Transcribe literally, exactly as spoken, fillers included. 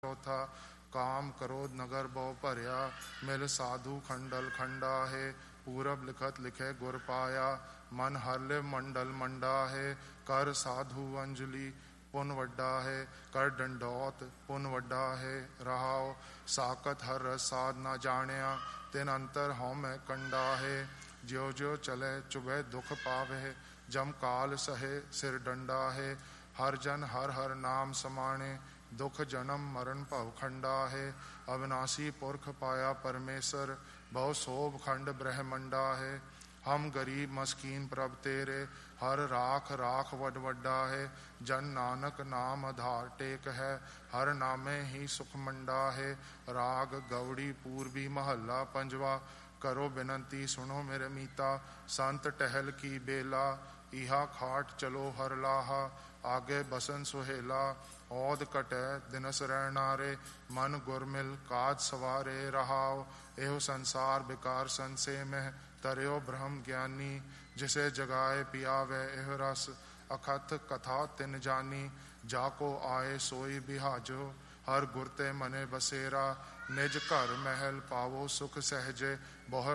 चौथा काम क्रोध नगर बहु भरिया, मिल साधु खंडल खंडा है। पूरब लिखत लिखे गुर पाया, मन हरले मंडल मंडा है। कर साधु अंजलि पुन वड्डा है, कर डंडौत पुन वड्डा है। रहाओ साकत हर रस साध ना जानिया, तिन अंतर हों मैं कंडा है। ज्यो ज्यो चले चुभे दुख पावे, जम काल सहे सिर डंडा है। हर जन हर हर नाम समाने, दुख जन्म मरण भव खंडा है। अविनाशी पुरख पाया परमेश्वर, बहु शोभ खंड ब्रह्मंडा है। हम गरीब मस्कीन प्रभ तेरे, हर राख राख वड वड्डा है। जन नानक नाम आधार टेक है, हर नामे ही सुख मंडा है। राग गौड़ी पूर्वी महला पंजवा, करो बिनती सुनो मेरे मीता। संत टहल की बेला, इहा खाट चलो हर लाहा। आगे बसन सुहेला, औद कटै दिनस रहनारे। मन गुरमिल काज सवारे रहाओ, एहो संसार विकार संसे में। तरयो ब्रह्म ज्ञानी, जिसे जगाए पियावे एह रस। अखत कथा तिन जानी, जाको आए सोई बिहाजो। हर गुरते मने बसेरा, निज घर महल पावो सुख सहजे। बहु